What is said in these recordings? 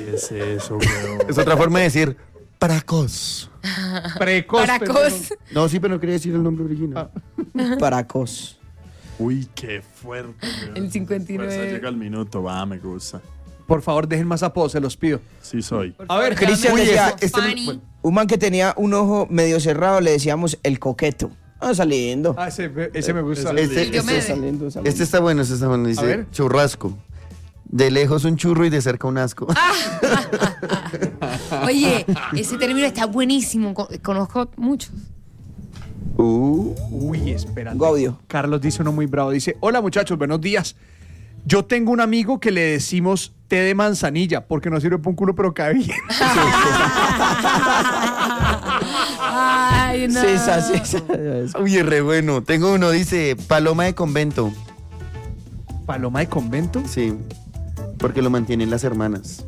¿Qué es eso, weón? Es otra forma de decir precoz. Precoz. Paracos. No, sí, pero no quería decir el nombre original. Paracos. Uy, qué fuerte, weón. El 59. Fuerza llega al minuto, va, me gusta. Por favor, dejen más apodos, se los pido. Sí soy. Por A favor, ver, Cristian dame decía, Fanny. bueno. Un man que tenía un ojo medio cerrado le decíamos el coqueto. Ah, saliendo. Ah, ese me gusta. Ese- Yo me- Saliendo. Este está bueno, A Dice ver. churrasco. De lejos un churro y de cerca un asco. Oye, ese término está buenísimo. Conozco muchos. Uy, espera. Gaudio. Carlos dice uno muy bravo. Dice, hola muchachos, buenos días. Yo tengo un amigo que le decimos té de manzanilla porque no sirve para un culo, pero cae bien. Ay, no. Sí, esa. Uy, es re bueno. Tengo uno, dice paloma de convento. ¿Paloma de convento? Sí, porque lo mantienen las hermanas.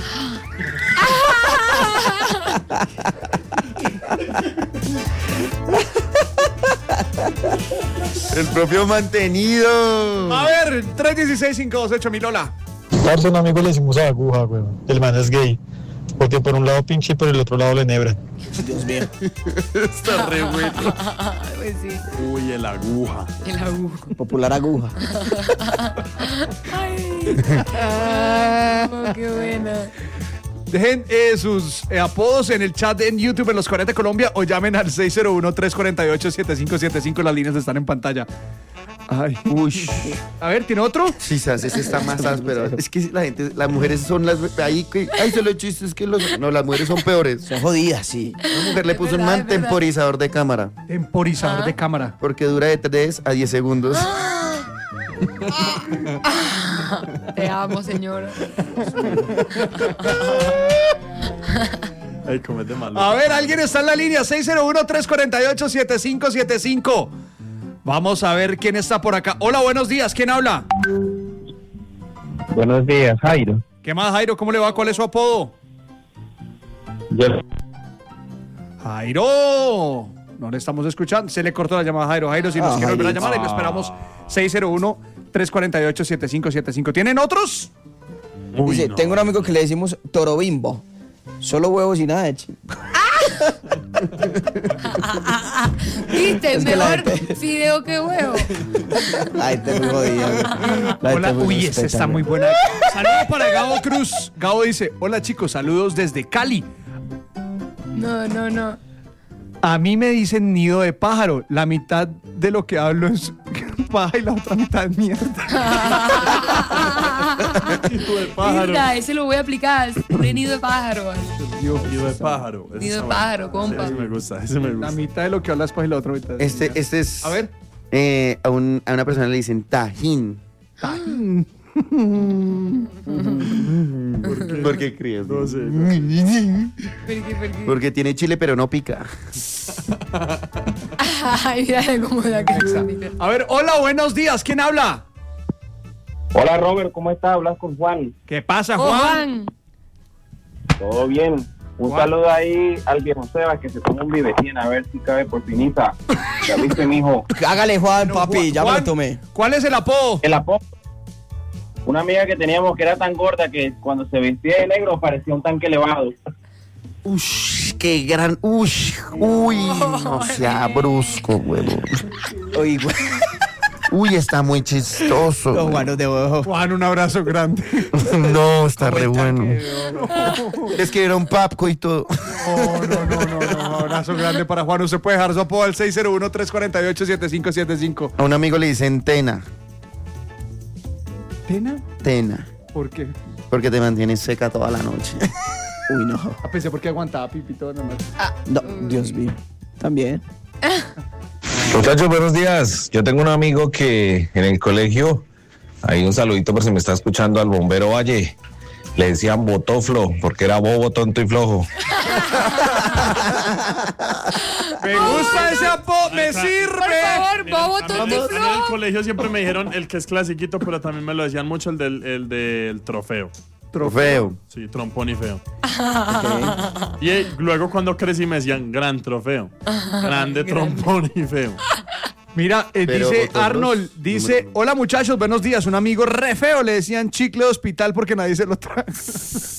El propio mantenido. A ver, 316-528, hola. Parce, un amigo le decimos a aguja, weón. El man es gay. Porque por un lado pinche y por el otro lado le enhebran. Dios mío. Está re bueno. Pues sí, Uy, el aguja. el agujo. Popular aguja. Ay. Oh, qué buena. Dejen sus apodos en el chat en YouTube en los 40 Colombia o llamen al 601-348-7575. Las líneas están en pantalla. Ay. Uy. A ver, ¿tiene otro? Sí, ese está más áspero. Es que la gente, las mujeres son las. Ahí que. Ay, se lo chistes que los. No, las mujeres son peores. Son jodidas, sí. Una mujer le Es puso un verdad, man es verdad. temporizador de cámara. Temporizador de cámara. Porque dura de 3 a 10 segundos. Te amo, señora. Ay, cómo es de malo. A ver, alguien está en la línea. 601-348-7575. Vamos a ver quién está por acá. Hola, buenos días. ¿Quién habla? Buenos días, Jairo. ¿Qué más, Jairo? ¿Cómo le va? ¿Cuál es su apodo? Jairo. No le estamos escuchando. Se le cortó la llamada a Jairo. Jairo, si nos quiere volver a llamar, ahí lo esperamos. 601-348-7575. ¿Tienen otros? Uy, Dice, no. tengo un amigo que le decimos toro bimbo. Solo huevos y nada de chile. ¿Viste? Es que la Mejor gente- fideo que huevo. La gente es muy jodida, güey. La Hola, gente es muy uy, esa está respetable. muy buena. Saludos para Gabo Cruz. Gabo dice, hola chicos, saludos desde Cali. No. A mí me dicen nido de pájaro. La mitad de lo que hablo es paja y la otra mitad es mierda. Hijo de pájaro. Mira, ese lo voy a aplicar. Un nido de pájaro. Nido de pájaro. Ese Nido de está pájaro, bueno. compa. Ese me gusta, ese me La gusta. mitad de lo que hablas es paja y la otra mitad es Este es. A ver. A una persona le dicen tajín. ¿Por qué crees? No sé. ¿Por qué? Porque tiene chile pero no pica. Ay, mira cómo da que A ver, hola, buenos días. ¿Quién habla? Hola Robert, ¿cómo estás? Hablas con Juan. ¿Qué pasa, Oh, Juan? Juan. Todo bien. Un Juan. saludo ahí al viejo Sebas que se toma un vivetín a ver si cabe por finita. Ya viste, mijo. Hágale, Juan, papi, ya me Juan, lo tomé. ¿Cuál es el apodo? El apodo. Una amiga que teníamos que era tan gorda que cuando se vestía de negro parecía un tanque elevado. Ush, qué gran. Uy, no sea brusco, huevo. Uy, güey. Uy, está muy chistoso. Los guanos de ojo. Juan, un abrazo grande. No, está re bueno. Es que era un papco y todo. No. Un abrazo grande para Juan. Usted puede dejar su apodo al 601-348-7575. A un amigo le dicen tena. ¿Tena? Tena. ¿Por qué? Porque te mantienes seca toda la noche. Uy, no. Pensé porque aguantaba pipito nada más. No, Dios mío. También. Muchachos, buenos días. Yo tengo un amigo que en el colegio, ahí un saludito por si me está escuchando al bombero Valle, le decían botoflo porque era bobo, tonto y flojo. Me gusta ese apodo, me sirve. Por favor, bobo, A mí tonto y en el flojo. colegio siempre me dijeron el que es clasiquito, pero también me lo decían mucho el del trofeo. Trofeo. Sí, trompón y feo. Y luego cuando crecí me decían gran trofeo. Grande trompón y feo. Mira, Pero dice otros Arnold, dos, dice, número uno. hola muchachos, buenos días. Un amigo re feo le decían chicle de hospital porque nadie se lo trae.